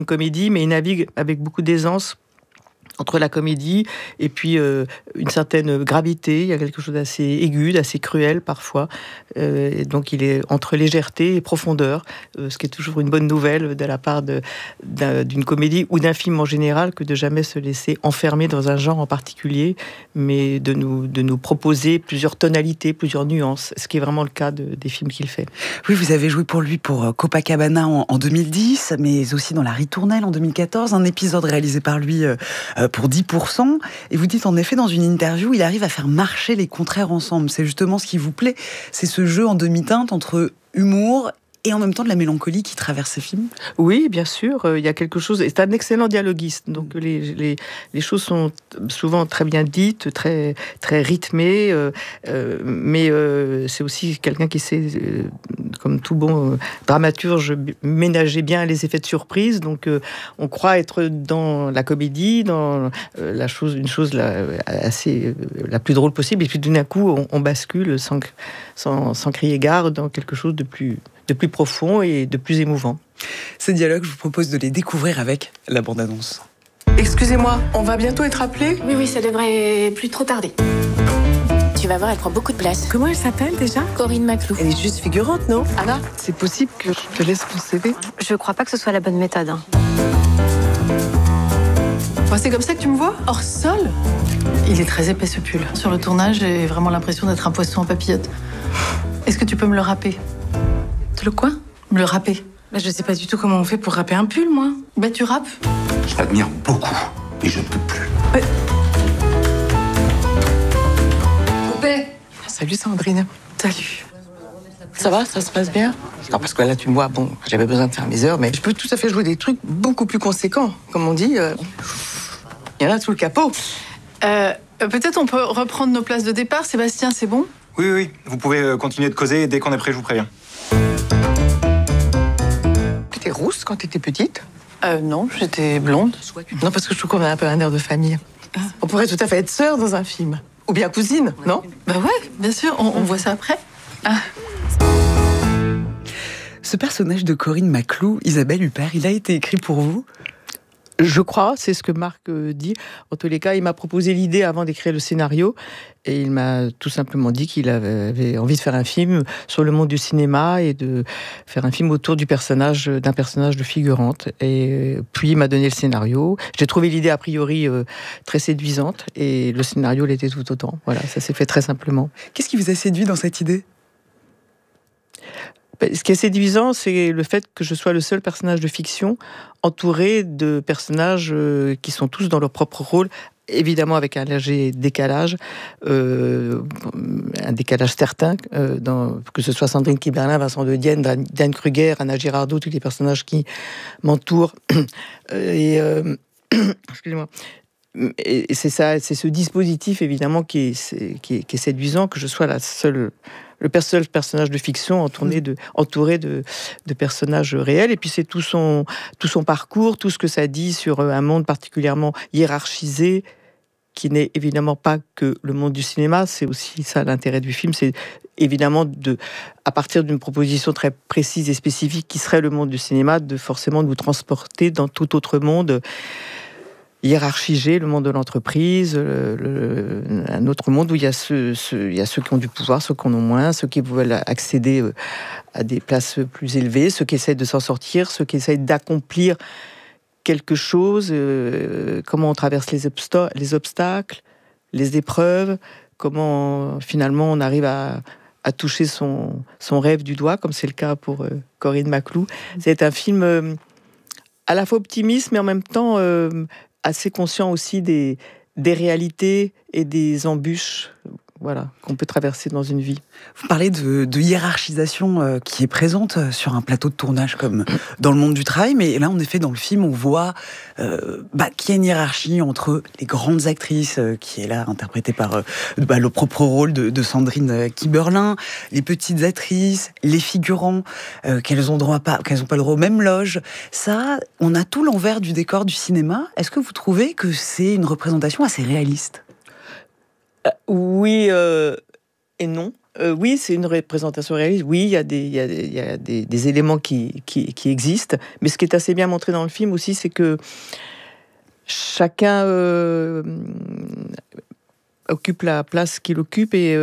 une comédie, mais il navigue avec beaucoup d'aisance entre la comédie et puis une certaine gravité. Il y a quelque chose d'assez aigu, d'assez cruel parfois. Et donc il est entre légèreté et profondeur, ce qui est toujours une bonne nouvelle de la part d'une comédie ou d'un film en général, que de jamais se laisser enfermer dans un genre en particulier, mais de nous proposer plusieurs tonalités, plusieurs nuances, ce qui est vraiment le cas des films qu'il fait. Oui, vous avez joué pour lui pour Copacabana en 2010, mais aussi dans La Ritournelle en 2014, un épisode réalisé par lui pour 10%. Et vous dites en effet dans une interview, il arrive à faire marcher les contraires ensemble. C'est justement ce qui vous plaît, c'est ce jeu en demi-teinte entre humour et en même temps de la mélancolie qui traverse ces films. Oui, bien sûr, il y a quelque chose. C'est un excellent dialoguiste, donc les choses sont souvent très bien dites, très très rythmées, mais c'est aussi quelqu'un qui sait, comme tout bon dramaturge, ménager bien les effets de surprise. Donc on croit être dans la comédie, dans une chose la plus drôle possible, et puis d'un coup on bascule sans crier gare dans quelque chose de plus profond et de plus émouvant. Ces dialogues, je vous propose de les découvrir avec la bande-annonce. Excusez-moi, on va bientôt être appelé ? Oui, ça devrait plus trop tarder. Tu vas voir, elle prend beaucoup de place. Comment elle s'appelle déjà ? Corinne Maclou. Elle est juste figurante, non ? Anna, c'est possible que je te laisse mon CV ? Je crois pas que ce soit la bonne méthode. C'est comme ça que tu me vois ? Hors sol ? Il est très épais ce pull. Sur le tournage, j'ai vraiment l'impression d'être un poisson en papillote. Est-ce que tu peux me le râper ? Le quoi ? Me le râper. Je sais pas du tout comment on fait pour râper un pull, moi. Tu râpes ? Je t'admire beaucoup, mais je ne peux plus. Poupée ! Salut Sandrine. Salut. Ça va, ça se passe bien ? Non, parce que là, tu me vois, j'avais besoin de faire mes heures, mais je peux tout à fait jouer des trucs beaucoup plus conséquents. Comme on dit, il y en a sous le capot. Peut-être on peut reprendre nos places de départ. Sébastien, c'est bon ? Oui, vous pouvez continuer de causer, et dès qu'on est prêt, je vous préviens. T'étais rousse quand t'étais petite ? Non, j'étais blonde. Non, parce que je trouve qu'on a un peu un air de famille. On pourrait tout à fait être sœurs dans un film. Ou bien cousine, non ? Ouais, bien sûr, on voit ça après. Ce personnage de Corinne Maclou, Isabelle Huppert, il a été écrit pour vous ? Je crois, c'est ce que Marc dit. En tous les cas, il m'a proposé l'idée avant d'écrire le scénario, et il m'a tout simplement dit qu'il avait envie de faire un film sur le monde du cinéma et de faire un film autour d'un personnage de figurante. Et puis il m'a donné le scénario. J'ai trouvé l'idée a priori très séduisante, et le scénario l'était tout autant. Voilà, ça s'est fait très simplement. Qu'est-ce qui vous a séduit dans cette idée ? Ce qui est séduisant, c'est le fait que je sois le seul personnage de fiction entouré de personnages qui sont tous dans leur propre rôle, évidemment avec un léger décalage, un décalage certain, que ce soit Sandrine Kiberlin, Vincent de Dienne, Diane Kruger, Anna Girardot, tous les personnages qui m'entourent. Excusez-moi. Et c'est ça, c'est ce dispositif évidemment qui est séduisant, que je sois le seul personnage de fiction entouré de personnages réels. Et puis c'est tout son parcours, tout ce que ça dit sur un monde particulièrement hiérarchisé, qui n'est évidemment pas que le monde du cinéma. C'est aussi ça l'intérêt du film, c'est évidemment à partir d'une proposition très précise et spécifique qui serait le monde du cinéma, de forcément nous transporter dans tout autre monde hiérarchisé, le monde de l'entreprise, un autre monde où il y a ceux qui ont du pouvoir, ceux qui en ont moins, ceux qui veulent accéder à des places plus élevées, ceux qui essaient de s'en sortir, ceux qui essaient d'accomplir quelque chose, comment on traverse les obstacles, les épreuves, comment finalement on arrive à toucher son rêve du doigt, comme c'est le cas pour Corinne Maclou. C'est un film à la fois optimiste, mais en même temps assez conscient aussi des réalités et des embûches, qu'on peut traverser dans une vie. Vous parlez de hiérarchisation qui est présente sur un plateau de tournage comme dans le monde du travail, mais là, en effet, dans le film, on voit qu'il y a une hiérarchie entre les grandes actrices, qui est là interprétée par le propre rôle de Sandrine Kiberlin, les petites actrices, les figurants, qu'elles n'ont pas le droit aux mêmes loges. Ça, on a tout l'envers du décor du cinéma. Est-ce que vous trouvez que c'est une représentation assez réaliste ? Oui et non. Oui, c'est une représentation réaliste. Oui, il y a des éléments qui existent. Mais ce qui est assez bien montré dans le film aussi, c'est que chacun occupe la place qu'il occupe. Et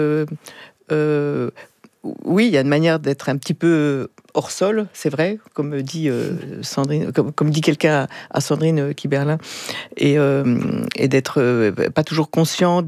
oui, il y a une manière d'être un petit peu hors sol, c'est vrai, comme dit Sandrine, comme dit quelqu'un à Sandrine Kiberlin, et d'être pas toujours conscient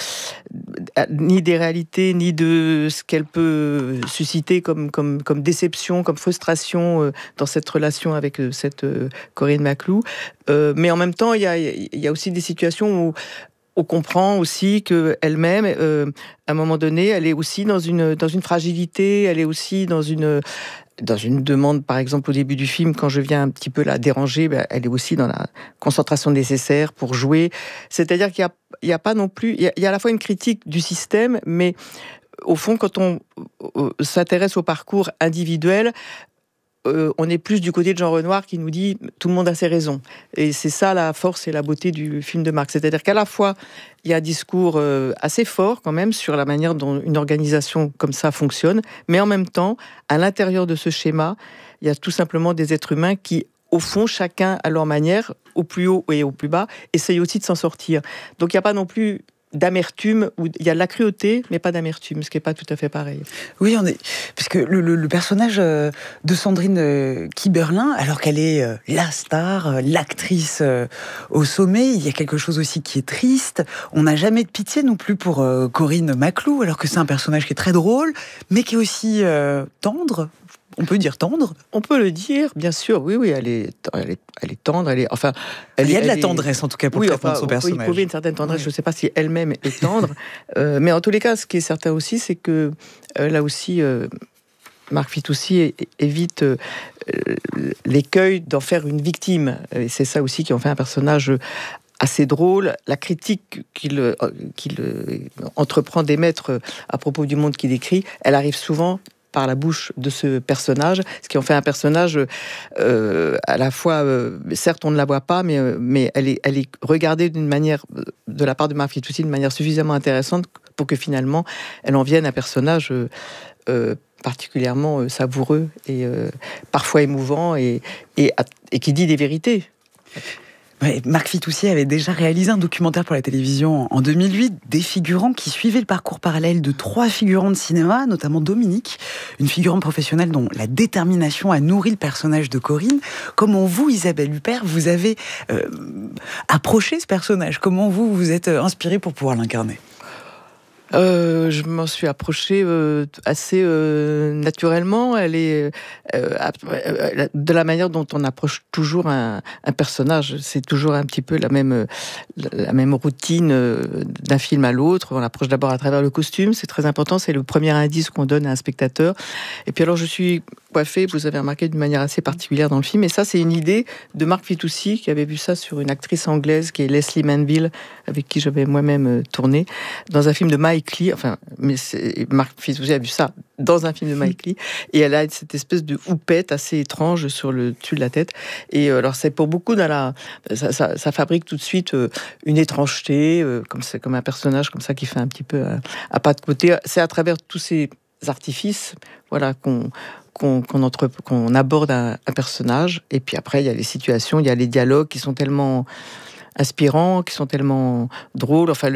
ni des réalités, ni de ce qu'elle peut susciter comme déception, comme frustration dans cette relation avec cette Corinne Maclou. Mais en même temps, il y a aussi des situations où on comprend aussi qu'elle-même, à un moment donné, elle est aussi dans une fragilité, elle est aussi dans une demande, par exemple, au début du film, quand je viens un petit peu la déranger, elle est aussi dans la concentration nécessaire pour jouer. C'est-à-dire qu'il y a pas non plus... Il y a à la fois une critique du système, mais au fond, quand on s'intéresse au parcours individuel, on est plus du côté de Jean Renoir qui nous dit « tout le monde a ses raisons ». Et c'est ça la force et la beauté du film de Marx. C'est-à-dire qu'à la fois, il y a un discours assez fort quand même sur la manière dont une organisation comme ça fonctionne, mais en même temps, à l'intérieur de ce schéma, il y a tout simplement des êtres humains qui, au fond, chacun à leur manière, au plus haut et au plus bas, essayent aussi de s'en sortir. Donc il n'y a pas non plus d'amertume, où il y a de la cruauté, mais pas d'amertume, ce qui n'est pas tout à fait pareil. Oui, parce que le personnage de Sandrine Kiberlin, alors qu'elle est la star, l'actrice au sommet, il y a quelque chose aussi qui est triste. On n'a jamais de pitié non plus pour Corinne Maclou, alors que c'est un personnage qui est très drôle, mais qui est aussi tendre. On peut dire tendre. On peut le dire, bien sûr. Oui, elle est tendre. Il y a de la tendresse, en tout cas, pour le traitement de son personnage. Il prouver une certaine tendresse. Oui. Je ne sais pas si elle-même est tendre. Mais en tous les cas, ce qui est certain aussi, c'est que là aussi, Marc Fitoussi évite l'écueil d'en faire une victime. Et c'est ça aussi qui en fait un personnage assez drôle. La critique qu'il entreprend d'émettre à propos du monde qu'il décrit, elle arrive souvent par la bouche de ce personnage, ce qui en fait un personnage à la fois, certes on ne la voit pas, mais elle est regardée d'une manière, de la part de Marc Fitoussi, d'une manière suffisamment intéressante pour que finalement elle en vienne un personnage particulièrement savoureux et parfois émouvant et qui dit des vérités. Ouais, Marc Fitoussi avait déjà réalisé un documentaire pour la télévision en 2008, des figurants qui suivaient le parcours parallèle de 3 figurants de cinéma, notamment Dominique, une figurante professionnelle dont la détermination a nourri le personnage de Corinne. Comment vous, Isabelle Huppert, vous avez approché ce personnage? Comment vous vous êtes inspirée pour pouvoir l'incarner? Je m'en suis approchée assez naturellement. Elle est de la manière dont on approche toujours un personnage. C'est toujours un petit peu la même routine d'un film à l'autre. On l'approche d'abord à travers le costume, c'est très important. C'est le premier indice qu'on donne à un spectateur. Et puis alors je suis coiffée, vous avez remarqué, d'une manière assez particulière dans le film. Et ça, c'est une idée de Marc Fitoussi qui avait vu ça sur une actrice anglaise qui est Leslie Manville, avec qui j'avais moi-même tourné dans un film de Mike Leigh. Enfin, mais Marc Fitoussi a vu ça dans un film de Mike Leigh, et elle a cette espèce de houppette assez étrange sur le dessus de la tête. Et alors, c'est pour beaucoup ça fabrique tout de suite une étrangeté, comme un personnage comme ça qui fait un petit peu à pas de côté. C'est à travers tous ces artifices, voilà, qu'on aborde un personnage. Et puis après, il y a les situations, il y a les dialogues qui sont tellement inspirants, qui sont tellement drôles. Enfin,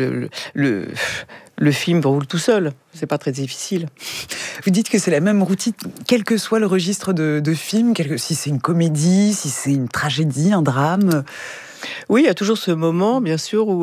le film roule tout seul. C'est pas très difficile. Vous dites que c'est la même routine, quel que soit le registre de film, si c'est une comédie, si c'est une tragédie, un drame. Oui, il y a toujours ce moment, bien sûr, où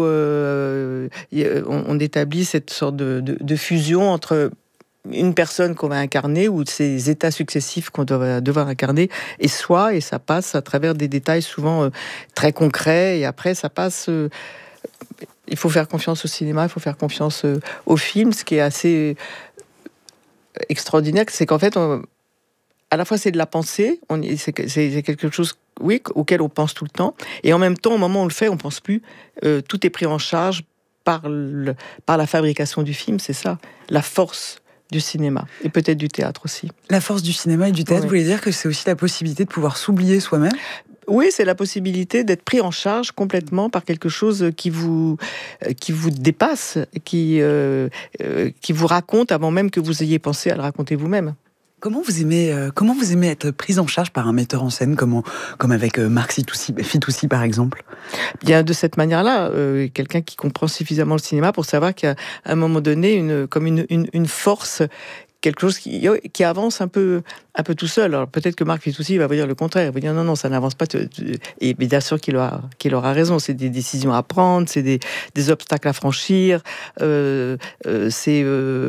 on établit cette sorte de fusion entre une personne qu'on va incarner ou ces états successifs qu'on doit devoir incarner et soi, et ça passe à travers des détails souvent très concrets, et après ça passe... il faut faire confiance au cinéma, il faut faire confiance au film. Ce qui est assez extraordinaire, c'est qu'en fait, à la fois c'est de la pensée, c'est quelque chose, oui, auquel on pense tout le temps, et en même temps, au moment où on le fait, on pense plus. Tout est pris en charge par la fabrication du film, c'est ça, la force du cinéma, et peut-être du théâtre aussi. La force du cinéma et du théâtre, oui. Vous voulez dire que c'est aussi la possibilité de pouvoir s'oublier soi-même ? Oui, c'est la possibilité d'être pris en charge complètement par quelque chose qui vous dépasse, qui vous raconte avant même que vous ayez pensé à le raconter vous-même. Comment vous aimez être prise en charge par un metteur en scène comme avec Marc Fitoussi par exemple? Bien de cette manière-là, quelqu'un qui comprend suffisamment le cinéma pour savoir qu'à un moment donné, une force, quelque chose qui avance un peu tout seul. Alors peut-être que Marc Fitoussi va vous dire le contraire, il va dire non, ça n'avance pas. Et bien sûr qu'il aura raison. C'est des décisions à prendre, c'est des obstacles à franchir, c'est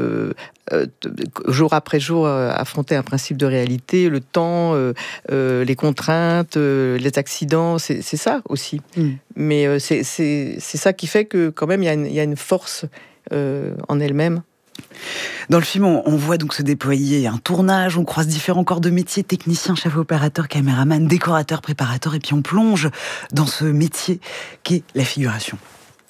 jour après jour affronter un principe de réalité, le temps, les contraintes, les accidents, c'est ça aussi. Mais c'est ça qui fait que quand même il y a une force en elle-même. Dans le film, on voit donc se déployer un tournage, on croise différents corps de métier, technicien, chef opérateur, caméraman, décorateur, préparateur, et puis on plonge dans ce métier qu'est la figuration.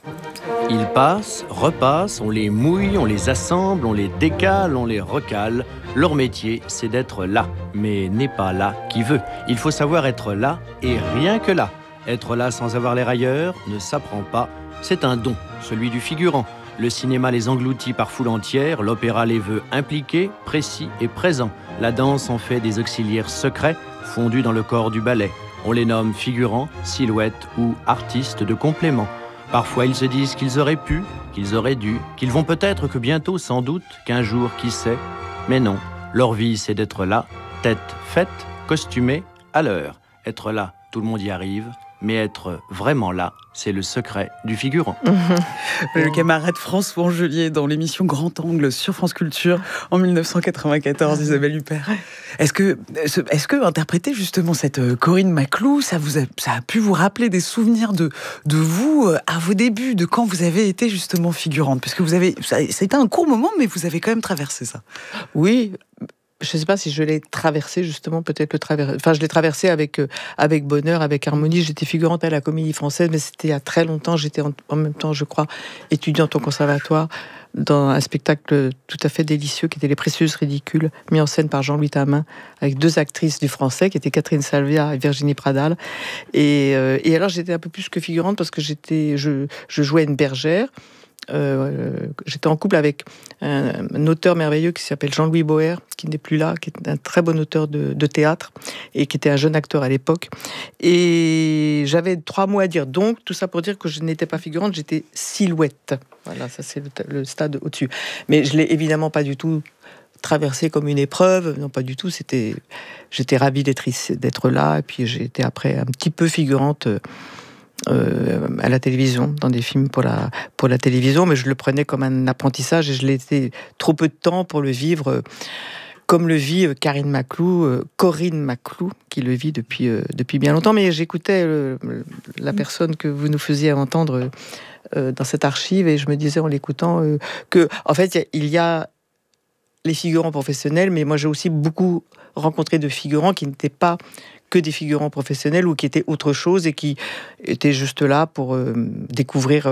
Ils passent, repassent, on les mouille, on les assemble, on les décale, on les recale. Leur métier, c'est d'être là, mais n'est pas là qui veut. Il faut savoir être là et rien que là. Être là sans avoir l'air ailleurs ne s'apprend pas, c'est un don, celui du figurant. Le cinéma les engloutit par foule entière, l'opéra les veut impliqués, précis et présents. La danse en fait des auxiliaires secrets, fondus dans le corps du ballet. On les nomme figurants, silhouettes ou artistes de complément. Parfois ils se disent qu'ils auraient pu, qu'ils auraient dû, qu'ils vont peut-être, que bientôt, sans doute, qu'un jour, qui sait. Mais non, leur vie c'est d'être là, tête faite, costumée, à l'heure. Être là, tout le monde y arrive. Mais être vraiment là, c'est le secret du figurant. Le camarade François Angelier dans l'émission Grand Angle sur France Culture en 1994, Isabelle Huppert. Est-ce que interpréter justement cette Corinne Maclou, ça a pu vous rappeler des souvenirs de vous à vos débuts, de quand vous avez été justement figurante? Parce que ça a été un court moment, mais vous avez quand même traversé ça. Oui. Je ne sais pas si je l'ai traversé, justement, je l'ai traversé avec bonheur, avec harmonie. J'étais figurante à la Comédie Française, mais c'était il y a très longtemps. J'étais en même temps, je crois, étudiante au conservatoire, dans un spectacle tout à fait délicieux qui était Les Précieuses Ridicules, mis en scène par Jean-Louis Tamin, avec 2 actrices du français, qui étaient Catherine Salvia et Virginie Pradal. Et alors, j'étais un peu plus que figurante, parce que je jouais une bergère. J'étais en couple avec un auteur merveilleux qui s'appelle Jean-Louis Boer, qui n'est plus là, qui est un très bon auteur de théâtre et qui était un jeune acteur à l'époque. Et j'avais 3 mots à dire. Donc, tout ça pour dire que je n'étais pas figurante, j'étais silhouette. Voilà, ça c'est le stade au-dessus. Mais je l'ai évidemment pas du tout traversé comme une épreuve. Non, pas du tout. J'étais ravie d'être là. Et puis j'ai été après un petit peu figurante à la télévision, dans des films pour la télévision, mais je le prenais comme un apprentissage et je l'ai été trop peu de temps pour le vivre comme le vit Corinne Maclou, qui le vit depuis bien longtemps. Mais j'écoutais la personne que vous nous faisiez entendre dans cette archive et je me disais en l'écoutant que, en fait, il y a les figurants professionnels, mais moi j'ai aussi beaucoup rencontré de figurants qui n'étaient pas que des figurants professionnels ou qui étaient autre chose et qui étaient juste là pour découvrir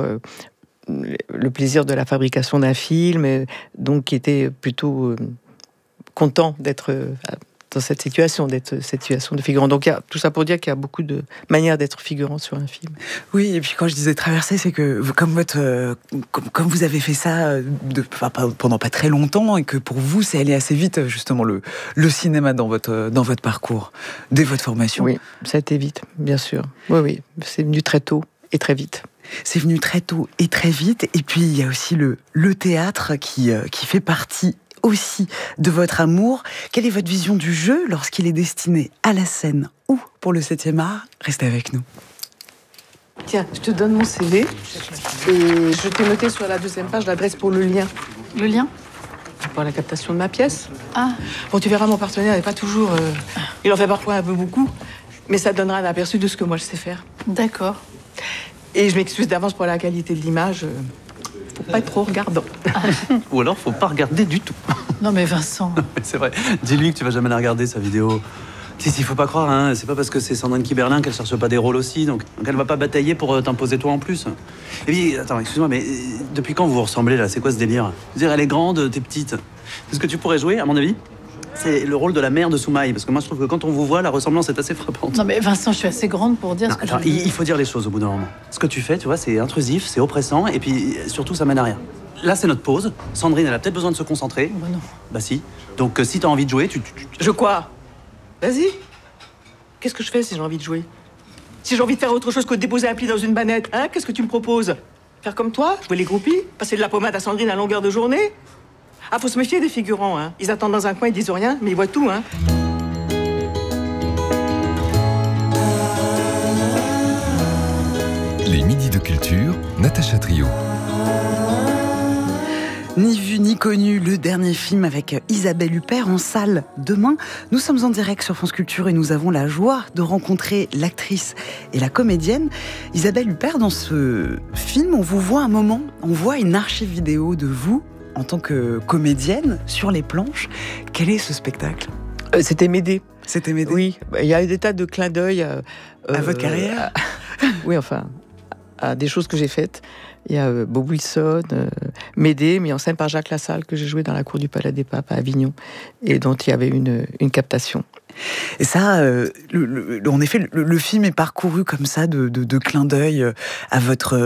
le plaisir de la fabrication d'un film, donc qui étaient plutôt contents d'être dans cette situation de figurant. Donc il y a tout ça pour dire qu'il y a beaucoup de manières d'être figurant sur un film. Oui, et puis quand je disais traverser, c'est que comme vous avez fait ça pendant pas très longtemps et que pour vous c'est allé assez vite justement le cinéma dans votre parcours, dès votre formation. Oui, ça a été vite, bien sûr. Oui, c'est venu très tôt et très vite. C'est venu très tôt et très vite. Et puis il y a aussi le théâtre qui fait partie aussi de votre amour. Quelle est votre vision du jeu lorsqu'il est destiné à la scène ou pour le 7e art? Restez avec nous. Tiens, je te donne mon CV et je t'ai noté sur la 2e page l'adresse pour le lien. Le lien? Pour la captation de ma pièce. Ah. Bon, tu verras, mon partenaire n'est pas toujours... il en fait parfois un peu beaucoup, mais ça donnera un aperçu de ce que moi je sais faire. D'accord. Et je m'excuse d'avance pour la qualité de l'image. Faut pas être trop regardant. Ou alors, faut pas regarder du tout. Non mais Vincent... C'est vrai. Dis-lui que tu vas jamais la regarder, sa vidéo. Si, faut pas croire, hein. C'est pas parce que c'est Sandrine Kiberlin qu'elle cherche pas des rôles aussi, donc elle va pas batailler pour t'imposer toi en plus. Et puis, attends, excuse-moi, mais depuis quand vous vous ressemblez, là? C'est quoi ce délire? Je veux dire, elle est grande, t'es petite. Est-ce que tu pourrais jouer, à mon avis? c'est le rôle de la mère de Soumaï. Parce que moi, je trouve que quand on vous voit, la ressemblance est assez frappante. Non mais Vincent, je suis assez grande pour dire ce que Attends, je veux. il faut dire les choses au bout d'un moment. Ce que tu fais, tu vois, c'est intrusif, c'est oppressant, et puis surtout, ça mène à rien. Là, c'est notre pause. Sandrine, elle a peut-être besoin de se concentrer. Bah non. Bah si. Donc, si t'as envie de jouer, Je quoi? Vas-y. Qu'est-ce que je fais si j'ai envie de jouer? Si j'ai envie de faire autre chose que de déposer un pli dans une banette, hein? Qu'est-ce que tu me proposes? Faire comme toi? Jouer les groupies? Passer de la pommade à Sandrine à longueur de journée? Ah, faut se méfier des figurants, hein. Ils attendent dans un coin, ils disent rien, mais ils voient tout, hein. Les Midis de Culture, Natacha Trio. Ni vu ni connu, le dernier film avec Isabelle Huppert en salle demain. Nous sommes en direct sur France Culture et nous avons la joie de rencontrer l'actrice et la comédienne Isabelle Huppert. Dans ce film, on vous voit un moment, on voit une archive vidéo de vous en tant que comédienne sur les planches. Quel est ce spectacle ? C'était Médée. C'était Médée. Oui, il y a des tas de clins d'œil à votre carrière. Oui, enfin, à des choses que j'ai faites. Il y a Bob Wilson, Médée, mis en scène par Jacques Lassalle, que j'ai joué dans la cour du Palais des Papes à Avignon, et dont il y avait une captation. Et ça, en effet, le film est parcouru comme ça de clins d'œil à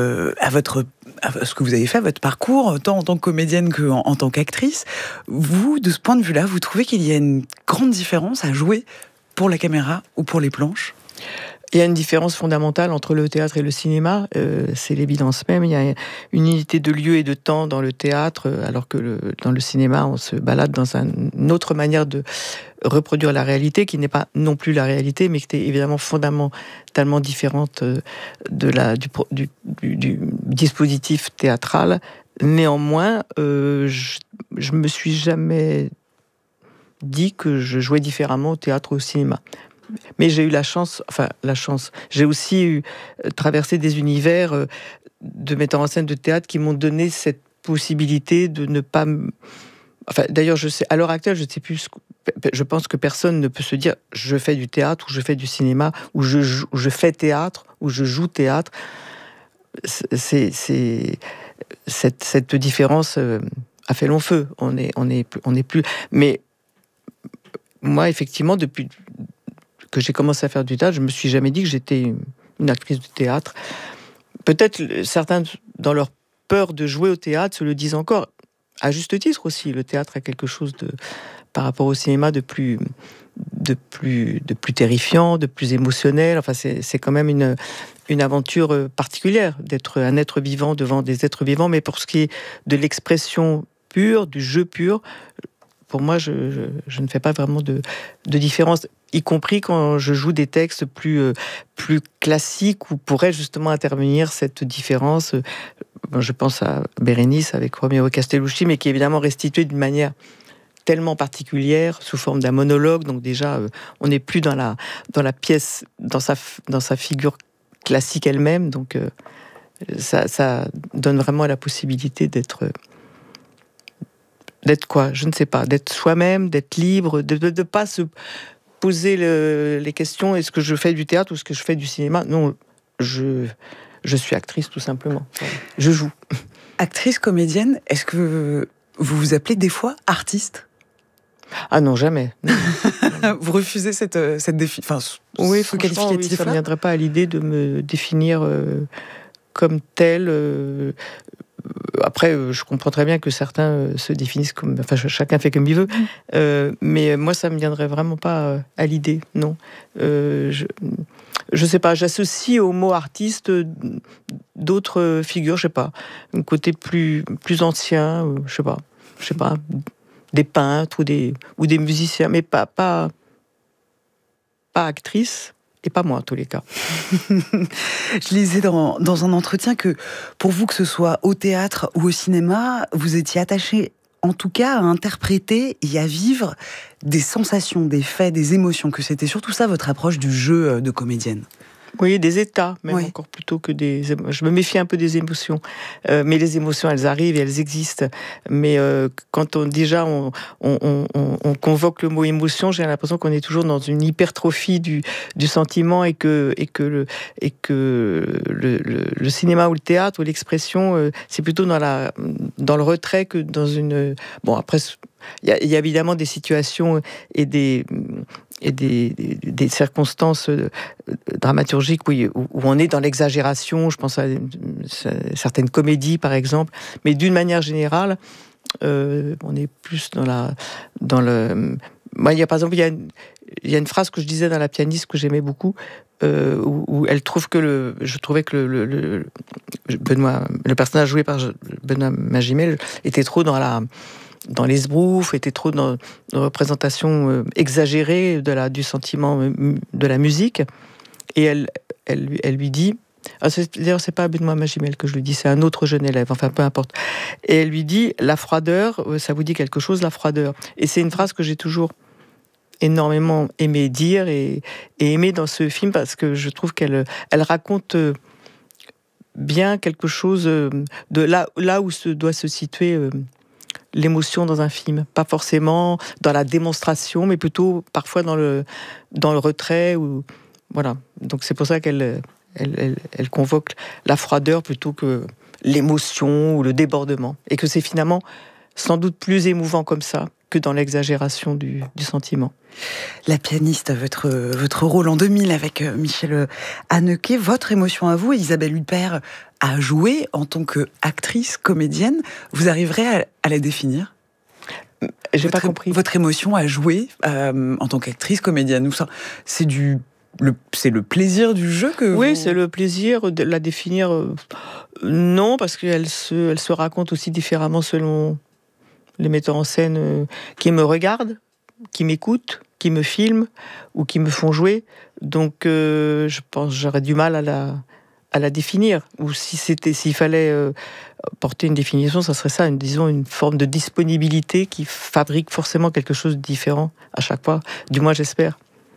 ce que vous avez fait, à votre parcours, tant en tant que comédienne qu'en tant qu'actrice. Vous, de ce point de vue-là, vous trouvez qu'il y a une grande différence à jouer pour la caméra ou pour les planches ? Il y a une différence fondamentale entre le théâtre et le cinéma, c'est l'évidence même. Il y a une unité de lieu et de temps dans le théâtre, alors que dans le cinéma, on se balade dans une autre manière de reproduire la réalité, qui n'est pas non plus la réalité, mais qui est évidemment fondamentalement différente du dispositif théâtral. Néanmoins, je me suis jamais dit que je jouais différemment au théâtre ou au cinéma. Mais j'ai eu la chance, j'ai aussi traversé des univers de metteurs en scène de théâtre qui m'ont donné cette possibilité de ne pas... d'ailleurs, à l'heure actuelle, je ne sais plus, je pense que personne ne peut se dire je fais du théâtre ou je fais du cinéma ou je fais théâtre ou je joue théâtre. Cette différence a fait long feu. On est plus... Mais moi, effectivement, depuis que j'ai commencé à faire du théâtre, je me suis jamais dit que j'étais une actrice de théâtre. Peut-être certains, dans leur peur de jouer au théâtre, se le disent encore. À juste titre aussi, le théâtre a quelque chose par rapport au cinéma de plus terrifiant, de plus émotionnel. Enfin, c'est quand même une aventure particulière d'être un être vivant devant des êtres vivants. Mais pour ce qui est de l'expression pure, du jeu pur, pour moi, je ne fais pas vraiment de différence, y compris quand je joue des textes plus classiques où pourrait justement intervenir cette différence. Je pense à Bérénice avec Roméo Castellucci, mais qui est évidemment restituée d'une manière tellement particulière, sous forme d'un monologue. Donc déjà, on n'est plus dans la pièce, dans sa figure classique elle-même. Donc ça donne vraiment la possibilité d'être quoi ? Je ne sais pas. D'être soi-même, d'être libre, de ne pas se poser les questions, est-ce que je fais du théâtre ou est-ce que je fais du cinéma ? Non, je suis actrice, tout simplement. Je joue. Actrice, comédienne, est-ce que vous vous appelez des fois artiste ? Ah non, jamais. Non. Vous refusez cette oui, ce qualificatif-là ? oui, ça ne me viendrait pas à l'idée de me définir comme telle. Après, je comprends très bien que certains se définissent comme... Enfin, chacun fait comme il veut. Mais moi, ça ne me viendrait vraiment pas à l'idée, non. Je ne sais pas, j'associe au mot artiste d'autres figures, je ne sais pas. Un côté plus ancien, je ne sais pas. Des peintres ou des musiciens, mais pas actrice. Et pas moi, en tous les cas. Je lisais dans un entretien que, pour vous, que ce soit au théâtre ou au cinéma, vous étiez attaché, en tout cas, à interpréter et à vivre des sensations, des faits, des émotions, que c'était surtout ça, votre approche du jeu de comédienne. Oui, des états, même Oui. encore plutôt que des... Je me méfie un peu des émotions. Mais les émotions, elles arrivent et elles existent. Mais quand on convoque le mot émotion, j'ai l'impression qu'on est toujours dans une hypertrophie du sentiment et que le cinéma ou le théâtre ou l'expression, c'est plutôt dans le retrait que dans une... Bon, après, il y a évidemment des situations et des circonstances dramaturgiques où on est dans l'exagération. Je pense à certaines comédies, par exemple. Mais d'une manière générale, on est plus dans le... Moi, par exemple, il y a une phrase que je disais dans La pianiste que j'aimais beaucoup, où elle trouve que je trouvais que le personnage joué par Benoît Magimel était trop dans l'esbrouf, était trop dans une représentation exagérée du sentiment de la musique. Et elle lui dit... D'ailleurs, c'est pas Benoît Magimel que je lui dis, c'est un autre jeune élève, enfin peu importe. Et elle lui dit, la froideur, ça vous dit quelque chose, la froideur. Et c'est une phrase que j'ai toujours énormément aimé dire et aimé dans ce film, parce que je trouve qu'elle raconte bien quelque chose de là où doit se situer l'émotion dans un film. Pas forcément dans la démonstration, mais plutôt parfois dans le retrait. Voilà. Donc c'est pour ça qu'elle convoque la froideur plutôt que l'émotion ou le débordement. Et que c'est finalement sans doute plus émouvant comme ça que dans l'exagération du sentiment. La pianiste, votre rôle en 2000 avec Michel Haneke, votre émotion à vous, Isabelle Huppert, à jouer en tant qu'actrice, comédienne, vous arriverez à la définir ? J'ai pas compris. Votre émotion à jouer en tant qu'actrice, comédienne, c'est le plaisir du jeu que Oui, c'est le plaisir de la définir. Non, parce qu'elle se raconte aussi différemment selon les metteurs en scène qui me regardent, qui m'écoutent, qui me filment ou qui me font jouer. Donc, je pense que j'aurais du mal à la définir. Ou s'il fallait porter une définition, ça serait ça, une forme de disponibilité qui fabrique forcément quelque chose de différent à chaque fois. Du moins, j'espère.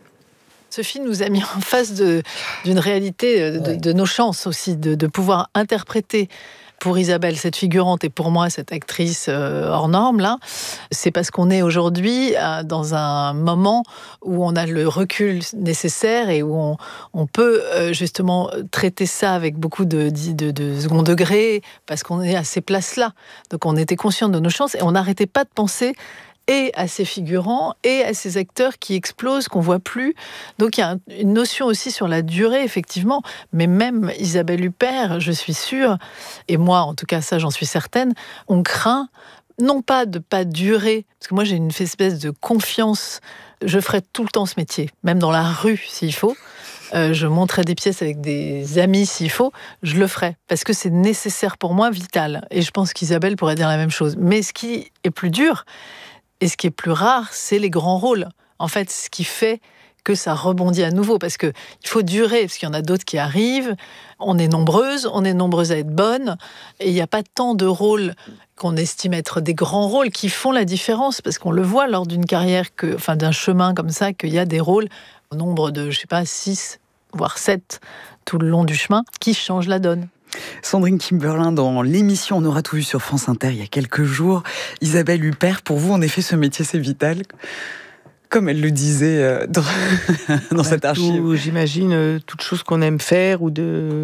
Ce film nous a mis en face d'une réalité de nos chances aussi, de pouvoir interpréter pour Isabelle cette figurante et pour moi cette actrice hors norme là. C'est parce qu'on est aujourd'hui dans un moment où on a le recul nécessaire et où on peut justement traiter ça avec beaucoup de second degré, parce qu'on est à ces places-là. Donc on était conscient de nos chances et on n'arrêtait pas de penser et à ces figurants, et à ces acteurs qui explosent, qu'on voit plus. Donc il y a une notion aussi sur la durée, effectivement. Mais même Isabelle Huppert, je suis sûre, et moi, en tout cas, ça, j'en suis certaine, on craint, non pas de pas durer, parce que moi, j'ai une espèce de confiance. Je ferai tout le temps ce métier, même dans la rue, s'il faut. Je monterai des pièces avec des amis, s'il faut. Je le ferai, parce que c'est nécessaire pour moi, vital. Et je pense qu'Isabelle pourrait dire la même chose. Mais ce qui est plus dur, et ce qui est plus rare, c'est les grands rôles. En fait, ce qui fait que ça rebondit à nouveau, parce qu'il faut durer, parce qu'il y en a d'autres qui arrivent. On est nombreuses à être bonnes, et il n'y a pas tant de rôles qu'on estime être des grands rôles qui font la différence, parce qu'on le voit lors d'une carrière, d'un chemin comme ça, qu'il y a des rôles au nombre de, 6, voire 7, tout le long du chemin, qui changent la donne. Sandrine Kimberlin, dans l'émission On aura tout vu sur France Inter il y a quelques jours. Isabelle Huppert, pour vous, en effet, ce métier, c'est vital. Comme elle le disait dans cette archive. J'imagine toute chose qu'on aime faire ou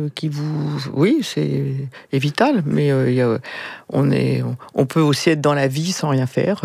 oui, c'est vital, mais on peut aussi être dans la vie sans rien faire.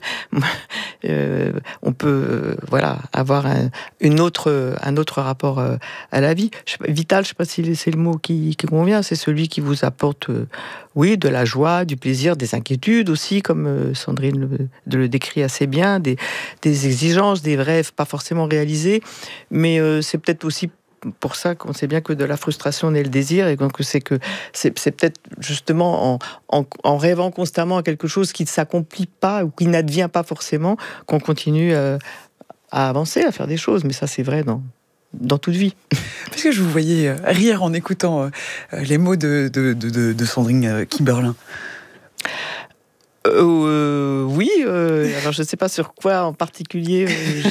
On peut avoir un autre rapport à la vie. Vital, je ne sais pas si c'est le mot qui convient. C'est celui qui vous apporte de la joie, du plaisir, des inquiétudes aussi, comme Sandrine le décrit assez bien, des exigences, des rêves pas forcément réalisés, mais c'est peut-être aussi pour ça qu'on sait bien que de la frustration naît le désir, et donc c'est peut-être justement en rêvant constamment à quelque chose qui ne s'accomplit pas ou qui n'advient pas forcément qu'on continue à avancer, à faire des choses. Mais ça, c'est vrai dans toute vie. Parce que je vous voyais rire en écoutant les mots de Sandrine Kimberlin. Oui, alors je ne sais pas sur quoi en particulier.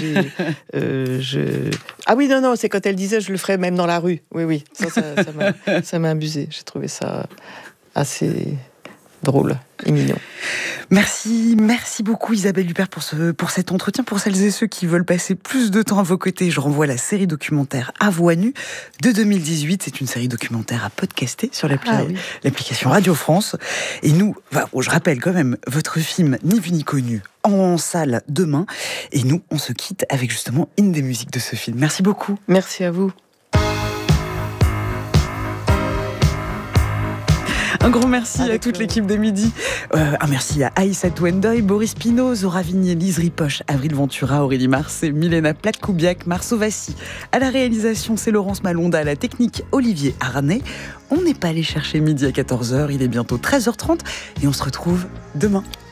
Ah oui, non, c'est quand elle disait je le ferais même dans la rue. Oui, ça m'a amusé. J'ai trouvé ça assez drôle et mignon. Merci beaucoup Isabelle Huppert pour cet entretien. Pour celles et ceux qui veulent passer plus de temps à vos côtés, je renvoie à la série documentaire À Voix Nue de 2018. C'est une série documentaire à podcaster sur l'application Radio France. Et nous, je rappelle quand même, votre film Ni vu ni connu en salle demain. Et nous, on se quitte avec justement une des musiques de ce film. Merci beaucoup. Merci à vous. Un grand merci à toute l'équipe de Midi. Un merci à Aïssatou Ndoye, Boris Pinault, Zora Vignier, Lise Ripoche, Avril Ventura, Aurélie Mars et Milena Platkoubiak, Marceau Vassy. À la réalisation, c'est Laurence Malonda. À la technique, Olivier Arnay. On n'est pas allé chercher Midi à 14h. Il est bientôt 13h30 et on se retrouve demain.